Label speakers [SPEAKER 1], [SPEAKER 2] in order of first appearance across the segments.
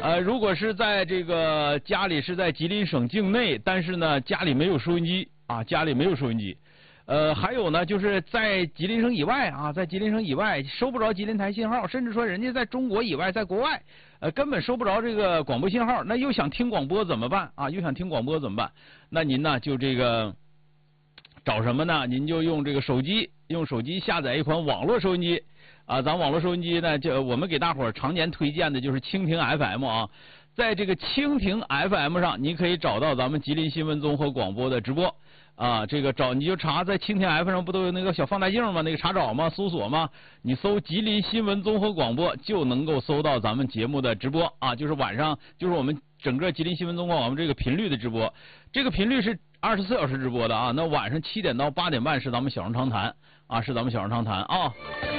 [SPEAKER 1] 如果是在这个家里是在吉林省境内，但是呢家里没有收音机啊，家里没有收音机。还有呢，就是在吉林省以外啊，在吉林省以外收不着吉林台信号，甚至说人家在中国以外，在国外，根本收不着这个广播信号，那又想听广播怎么办啊？又想听广播怎么办？那您呢就这个找什么呢？您就用这个手机，用手机下载一款网络收音机啊。咱网络收音机呢，就我们给大伙儿常年推荐的就是蜻蜓 FM 啊。在这个蜻蜓 FM 上，你可以找到咱们吉林新闻综合广播的直播。这个你就查在蜻蜓 FM 上不都有那个小放大镜吗？那个查找吗？搜索吗？你搜吉林新闻综合广播就能够搜到咱们节目的直播啊，就是晚上，就是我们整个吉林新闻综合广播这个频率的直播，这个频率是24小时直播的啊。那晚上7点到8点半是咱们小声长谈啊，是咱们小声长谈啊。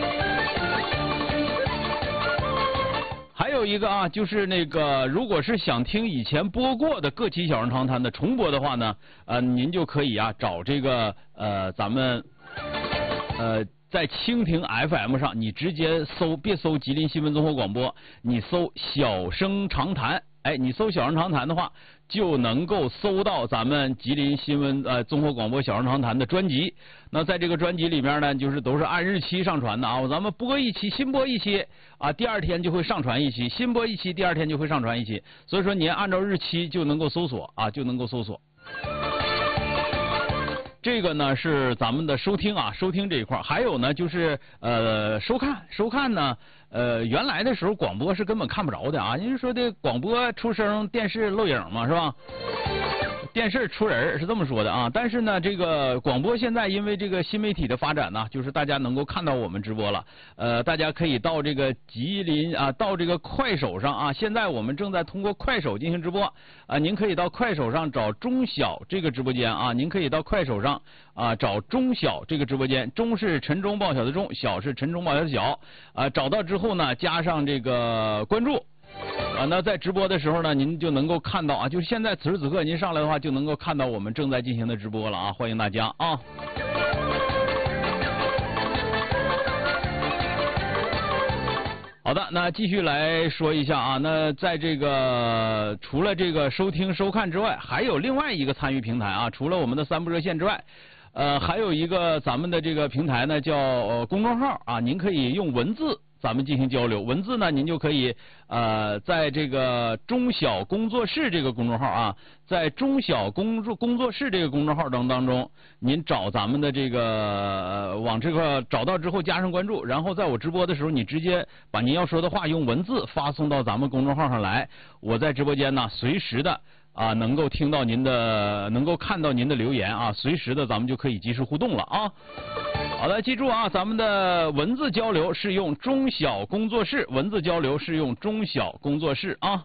[SPEAKER 1] 还有一个啊，就是那个，如果是想听以前播过的各期小声长谈的重播的话呢，您就可以啊找这个咱们在蜻蜓 FM 上，你直接搜，别搜吉林新闻综合广播，你搜小声长谈。你搜小声长谈的话，就能够搜到咱们吉林新闻综合广播小声长谈的专辑。那在这个专辑里面呢，就是都是按日期上传的啊。咱们播一期，新播一期啊，第二天就会上传一期；新播一期，第二天就会上传一期。所以说您按照日期就能够搜索啊，就能够搜索。这个呢是咱们的收听啊，收听这一块。还有呢就是收看呢。原来的时候广播是根本看不着的啊，人家说的广播出声，电视露影嘛，是吧？电视出人是这么说的啊。但是呢，这个广播现在因为这个新媒体的发展呢，就是大家能够看到我们直播了。大家可以到这个吉林啊，到这个快手上啊。现在我们正在通过快手进行直播啊，您可以到快手上找中小这个直播间啊，您可以到快手上啊找中小这个直播间，中是晨钟报晓的钟，小是晨钟报晓的晓啊。找到之后呢，加上这个关注。那在直播的时候呢，您就能够看到啊，就是现在此时此刻您上来的话，就能够看到我们正在进行的直播了啊，欢迎大家啊。好的，那继续来说一下啊，那在这个除了这个收听收看之外，还有另外一个参与平台啊，除了我们的3部热线之外。还有一个咱们的这个平台呢，叫公众号啊，您可以用文字咱们进行交流。文字呢，您就可以在这个中小工作室这个公众号啊，在中小工作室这个公众号当中，您找咱们的这个往这个找到之后加上关注，然后在我直播的时候，你直接把您要说的话用文字发送到咱们公众号上来，我在直播间呢随时的。能够听到您的，能够看到您的留言啊，随时的咱们就可以及时互动了啊。好的，记住啊，咱们的文字交流是用中小工作室，文字交流是用中小工作室啊。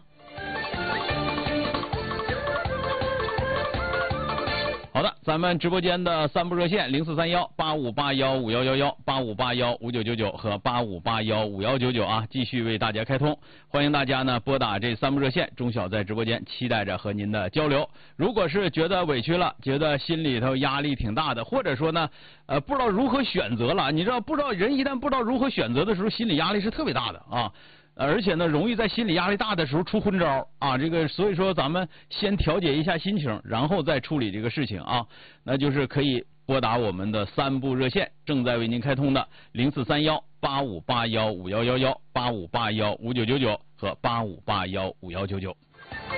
[SPEAKER 1] 好的，咱们直播间的3部热线0431-8581-5111、8581-5999和8581-5199啊，继续为大家开通，欢迎大家呢拨打这3部热线，钟晓在直播间期待着和您的交流。如果是觉得委屈了，觉得心里头压力挺大的，或者说呢不知道如何选择了，你知道不知道人一旦不知道如何选择的时候，心理压力是特别大的啊。而且呢，容易在心理压力大的时候出昏招啊！这个，所以说咱们先调节一下心情，然后再处理这个事情啊。那就是可以拨打我们的3部热线，正在为您开通的0431-8581-5111、8581-5999和8581-5199。